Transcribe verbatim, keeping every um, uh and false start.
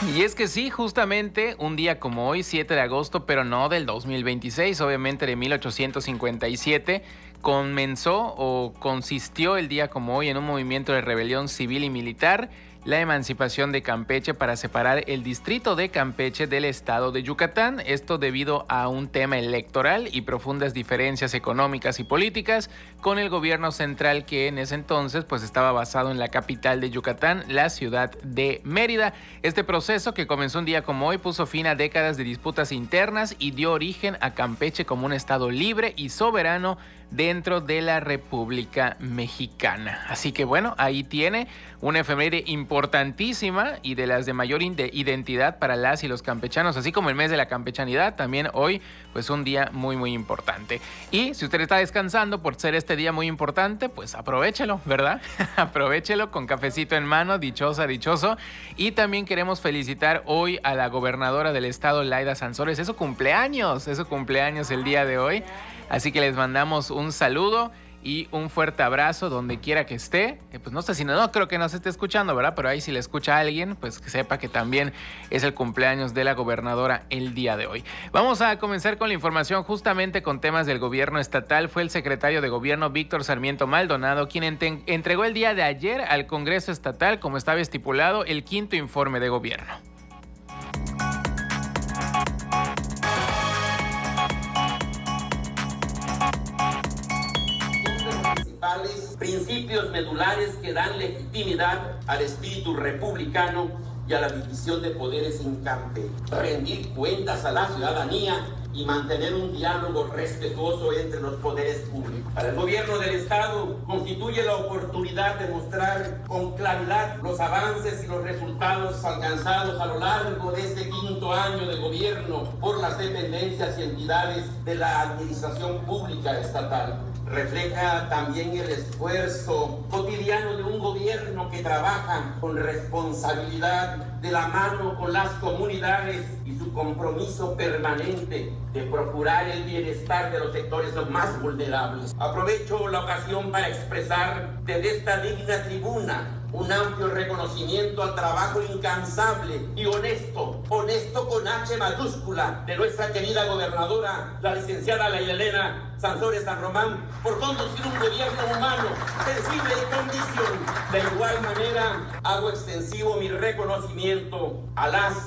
Y es que sí, justamente un día como hoy, siete de agosto, pero no del dos mil veintiséis, obviamente de mil ochocientos cincuenta y siete, comenzó o consistió el día como hoy en un movimiento de rebelión civil y militar, la emancipación de Campeche para separar el distrito de Campeche del estado de Yucatán, esto debido a un tema electoral y profundas diferencias económicas y políticas con el gobierno central que en ese entonces pues estaba basado en la capital de Yucatán, la ciudad de Mérida. Este proceso que comenzó un día como hoy puso fin a décadas de disputas internas y dio origen a Campeche como un estado libre y soberano dentro de la República Mexicana. Así que bueno, ahí tiene una efeméride importantísima y de las de mayor identidad para las y los campechanos, así como el mes de la campechanidad, también hoy pues un día muy muy importante. Y si usted está descansando por ser este día muy importante, pues aprovéchelo, ¿verdad? Aprovéchelo con cafecito en mano, dichosa, dichoso. Y también queremos felicitar hoy a la gobernadora del estado, Laida Sansores, es su cumpleaños, es su cumpleaños el día de hoy. Así que les mandamos un saludo y un fuerte abrazo donde quiera que esté. Eh, pues no sé si no, no creo que nos esté escuchando, ¿verdad? Pero ahí si le escucha a alguien, pues que sepa que también es el cumpleaños de la gobernadora el día de hoy. Vamos a comenzar con la información justamente con temas del gobierno estatal. Fue el secretario de gobierno Víctor Sarmiento Maldonado quien entregó el día de ayer al Congreso estatal, como estaba estipulado, el quinto informe de gobierno. Principios medulares que dan legitimidad al espíritu republicano y a la división de poderes en Campeche. Rendir cuentas a la ciudadanía y mantener un diálogo respetuoso entre los poderes públicos. Para el gobierno del Estado constituye la oportunidad de mostrar con claridad los avances y los resultados alcanzados a lo largo de este quinto año de gobierno por las dependencias y entidades de la administración pública estatal. Refleja también el esfuerzo cotidiano de un gobierno que trabaja con responsabilidad de la mano con las comunidades y su compromiso permanente de procurar el bienestar de los sectores más vulnerables. Aprovecho la ocasión para expresar desde esta digna tribuna un amplio reconocimiento al trabajo incansable y honesto, honesto con H mayúscula, de nuestra querida gobernadora, la licenciada Laida Elena Sansores San Román, por conducir un gobierno humano, sensible y con visión. De igual manera, hago extensivo mi reconocimiento a las